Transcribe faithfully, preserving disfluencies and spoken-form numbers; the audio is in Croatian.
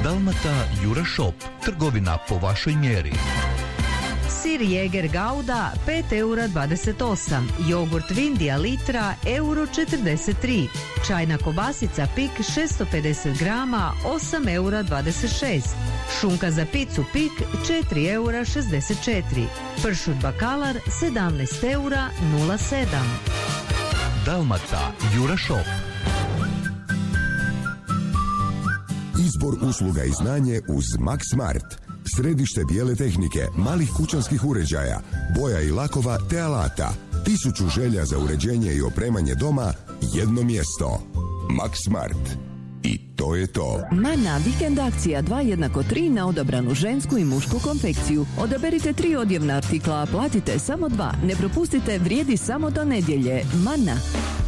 Dalmata Jura Shop, trgovina po vašoj mjeri. Sir Jäger Gouda pet eura dvadeset osam, jogurt Vindija litra euro četrdeset tri, čajna kobasica Pik šesto pedeset grama osam eura dvadeset šest, šunka za picu Pik četiri eura šezdeset četiri, pršut Bakalar sedamnaest eura nula sedam. Dalmata Jura Shop. Izbor usluga i znanje uz Max Smart. Središte bijele tehnike, malih kućanskih uređaja, boja i lakova te alata. Tisuću želja za uređenje i opremanje doma, jedno mjesto. Max Smart. I to je to. Mana vikend akcija dva jednako tri na odabranu žensku i mušku konfekciju. Odaberite tri odjevna artikla, a platite samo dva. Ne propustite, vrijedi samo do nedjelje. Mana.